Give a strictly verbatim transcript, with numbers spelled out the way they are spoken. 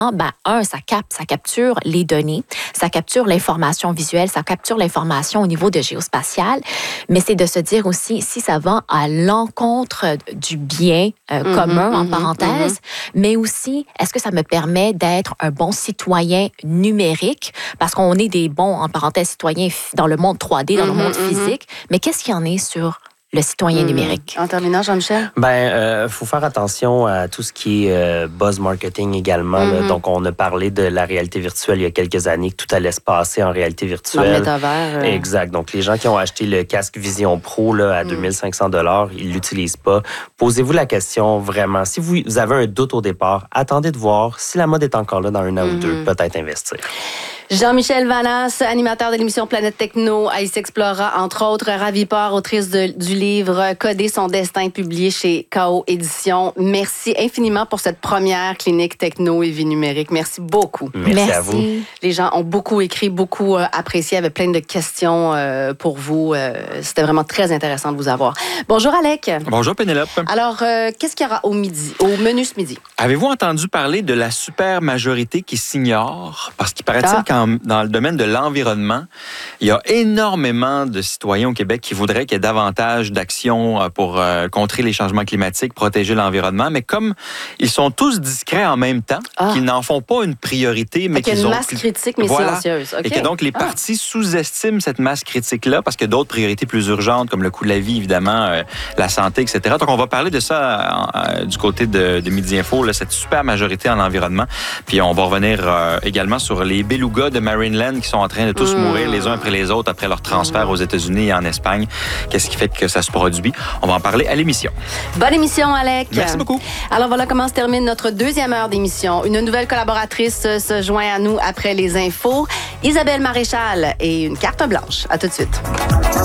Ben, un, ça capte, ça capture les données, ça capture l'information visuelle, ça capture l'information au niveau de géospatial, mais c'est de se dire aussi si ça va à l'encontre du bien euh, mm-hmm, commun, en mm-hmm, parenthèse, mm-hmm. mais aussi, est-ce que ça me permet d'être un bon citoyen numérique, parce qu'on est des bons, en parenthèse, citoyens dans le monde trois D, dans mm-hmm, le monde mm-hmm. physique, mais qu'est-ce qu'il y en est sur le citoyen mmh. numérique? En terminant, Jean-Michel? Ben, euh, faut faire attention à tout ce qui est euh, buzz marketing également. Mmh. Là. Donc, on a parlé de la réalité virtuelle il y a quelques années, que tout allait se passer en réalité virtuelle. Dans le métavers. Euh... Exact. Donc, les gens qui ont acheté le casque Vision Pro là, à mmh. deux mille cinq cents dollars, ils l'utilisent pas. Posez-vous la question vraiment. Si vous, vous avez un doute au départ, attendez de voir si la mode est encore là dans un an mmh. ou deux, peut-être investir. Jean-Michel Vanas, animateur de l'émission Planète Techno à Ici Explora, entre autres, Ravi Part, autrice de, du livre Coder son destin, publié chez K O Éditions. Merci infiniment pour cette première clinique techno et vie numérique. Merci beaucoup. Merci, Merci. à vous. Les gens ont beaucoup écrit, beaucoup euh, apprécié, avec plein de questions euh, pour vous. Euh, c'était vraiment très intéressant de vous avoir. Bonjour Alec. Bonjour Pénélope. Alors, euh, qu'est-ce qu'il y aura au midi, au menu ce midi? Avez-vous entendu parler de la super majorité qui s'ignore? Parce qu'il paraît-il ah. qu'en dans le domaine de l'environnement, il y a énormément de citoyens au Québec qui voudraient qu'il y ait davantage d'actions pour euh, contrer les changements climatiques, protéger l'environnement, mais comme ils sont tous discrets en même temps, ah. qu'ils n'en font pas une priorité, mais qu'ils ont... Il y a une ont... masse critique, mais voilà. silencieuse. Okay. Et que donc les ah. partis sous-estiment cette masse critique-là parce qu'il y a d'autres priorités plus urgentes, comme le coût de la vie, évidemment, euh, la santé, et cetera. Donc, on va parler de ça euh, du côté de, de Midi Info, là, cette super majorité en environnement. Puis, on va revenir euh, également sur les belugas de Marineland qui sont en train de tous mmh. mourir les uns après les autres après leur transfert mmh. aux États-Unis et en Espagne. Qu'est-ce qui fait que ça se produit? On va en parler à l'émission. Bonne émission, Alec. Merci beaucoup. Alors voilà comment se termine notre deuxième heure d'émission. Une nouvelle collaboratrice se joint à nous après les infos. Isabelle Maréchal et une carte blanche. À tout de suite.